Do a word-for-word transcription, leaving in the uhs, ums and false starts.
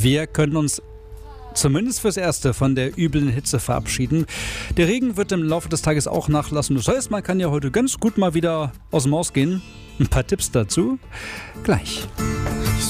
Wir können uns zumindest fürs Erste von der üblen Hitze verabschieden. Der Regen wird im Laufe des Tages auch nachlassen. Das heißt, man kann ja heute ganz gut mal wieder aus dem Haus gehen. Ein paar Tipps dazu gleich.